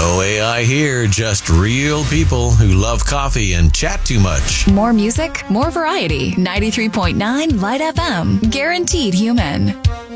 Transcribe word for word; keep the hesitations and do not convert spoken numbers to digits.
No A I here, just real people who love coffee and chat too much. More music, more variety. ninety-three point nine Light F M. Guaranteed human.